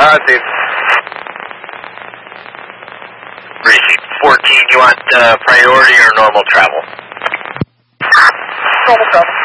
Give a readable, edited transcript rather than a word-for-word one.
Dude. Receive 14, you want priority or normal travel? Normal travel.